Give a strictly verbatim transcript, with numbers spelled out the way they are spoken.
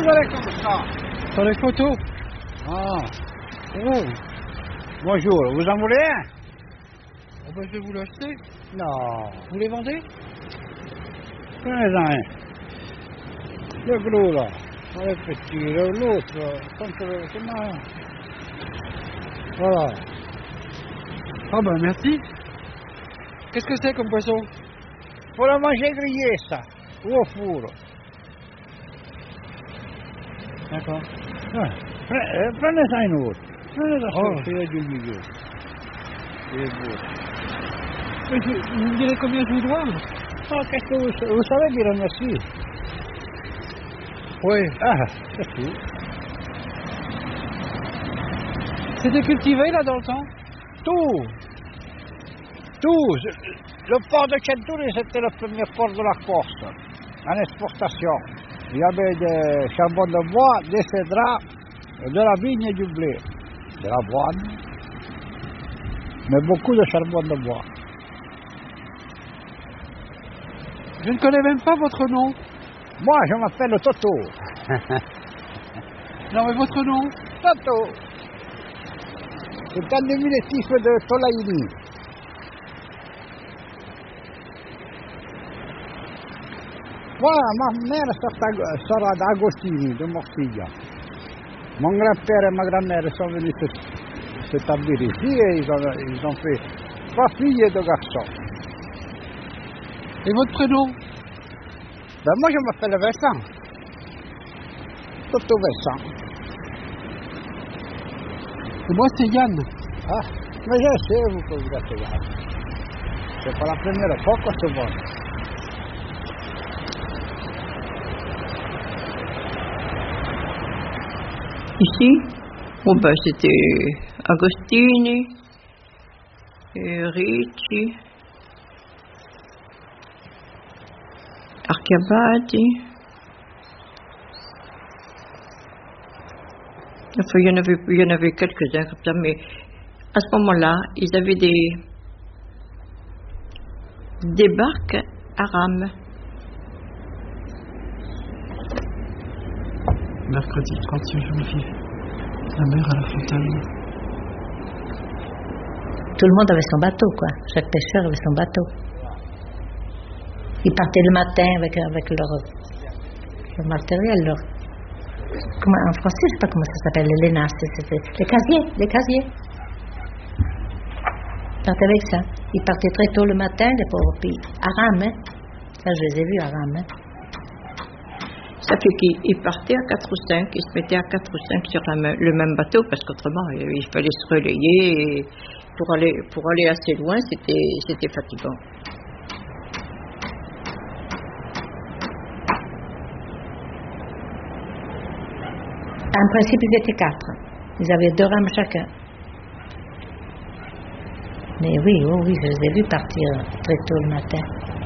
allez comme ça? Sur les photos. Ah. Oh. Bonjour, vous en voulez un? Oh ben, je vais vous l'acheter. Non. Vous les vendez? Prenez-en un. Le gros là. Le petit, l'autre. Contre le. Comment? Voilà. Ah ben merci. Qu'est-ce que c'est comme poisson? Faut la manger grillé ça. Ou au four. D'accord. Ouais. Prenez-en un autre. Prenez-en Oh. ça, c'est du milieu. Il est beau. Mais je- vous me direz combien je vous dois? Ah, qu'est-ce que vous, vous savez dire merci? Oui. Ah, c'est tout. C'était cultivé là dans le temps? Tout. Tout. Le port de Century, c'était le premier port de la Corse, en exportation. Il y avait des charbons de bois, des cédrats, de la vigne et du blé, de l'avoine, mais beaucoup de charbon de bois. Je ne connais même pas votre nom. Moi, je m'appelle Toto. Non mais votre nom? Toto. C'est un diminutif de Tolaini. Moi, ma mère sera d'Agostini, de Morsiglia. Mon grand-père et ma grand-mère sont venus se- s'établir ici et ils ont, ils ont fait trois filles et deux garçons. Et votre prénom? Ben moi, je m'appelle Vincent. Toto Vincent. Et moi c'est Yann. Ah, mais je sais, vous que vous êtes là. C'est pas la première fois qu'on se voit. Ici, oh ben, c'était Agostini, et Ricci, Archiabati. Enfin, il y en avait, il y en avait quelques-uns comme ça, mais à ce moment-là, ils avaient des, des barques à rames. Mercredi trente-six janvier. La mer à la fontaine. Tout le monde avait son bateau, quoi. Chaque pêcheur avait son bateau. Ils partaient le matin avec, avec leur, leur matériel, leur... Comment, en français, je sais pas comment ça s'appelle, les nas, c'est, c'est, les casiers, les casiers. Ils partaient avec ça. Ils partaient très tôt le matin, les pauvres, puis à rame, hein. Ça, je les ai vus à rame, hein. Ça fait qu'ils partaient à quatre ou cinq, ils se mettaient à quatre ou cinq sur la me- le même bateau, parce qu'autrement, il fallait se relayer. Et pour aller, pour aller assez loin, c'était, c'était fatigant. En principe, ils étaient quatre. Ils avaient deux rames chacun. Mais oui, oh oui, je les ai vus partir très tôt le matin.